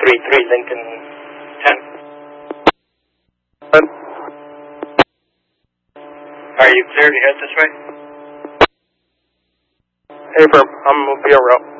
33 Lincoln 10. Are you clear to head this way? Hey, I'm going to be a route.